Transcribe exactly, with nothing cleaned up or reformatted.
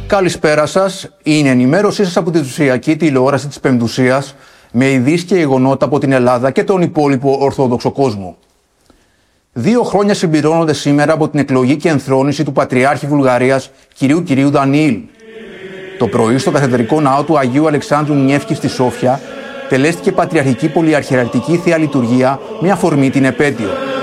Καλησπέρα σας. Είναι η ενημέρωσή σας από τη Ουσιακή τηλεόραση της Πεμπτουσίας με ειδήσεις και γεγονότα από την Ελλάδα και τον υπόλοιπο Ορθόδοξο κόσμο. Δύο χρόνια συμπληρώνονται σήμερα από την εκλογή και ενθρόνηση του Πατριάρχη Βουλγαρίας κυρίου κυρίου Δανιήλ. Το πρωί στο Καθεδρικό Ναό του Αγίου Αλεξάνδρου Νιεύκη στη Σόφια τελέστηκε Πατριαρχική Πολυαρχιερατική Θεία Λειτουργία με αφορμή την επέτειο.